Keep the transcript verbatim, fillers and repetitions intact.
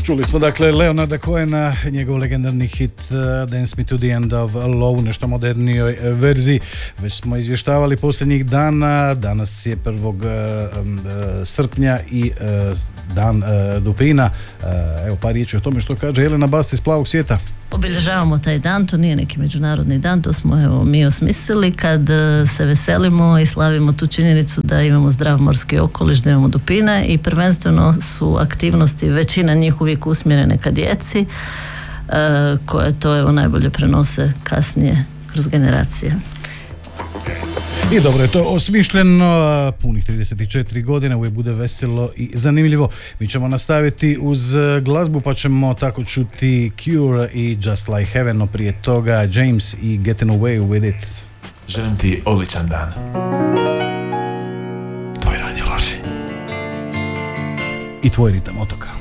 Čuli smo dakle Leonarda Cohena, njegov legendarni hit uh, Dance Me to the End of Love u nešto modernijoj uh, verziji. Već smo izvještavali posljednjih dana, danas je prvog uh, um, srpnja i uh, dan uh, Dupina. Uh, evo par riječi o tome što kaže Jelena Basta iz Plavog svijeta. Obilježavamo taj dan, to nije neki međunarodni dan, to smo evo mi osmislili kad uh, se veselimo i slavimo tu činjenicu da imamo zdrav morski okoliš, da imamo dupine i prvenstveno su aktivnosti, većina njih uvijek usmjerene ka djeci uh, koje to evo najbolje prenose kasnije kroz generacije. I dobro je to osmišljeno, punih trideset četiri godine, uvijek bude veselo i zanimljivo. Mi ćemo nastaviti uz glazbu pa ćemo tako čuti Cure i Just Like Heaven, no prije toga James i Getting Away With It. Želim ti odličan dan. Tvoj Radio Lošinj. I tvoj ritam otoka.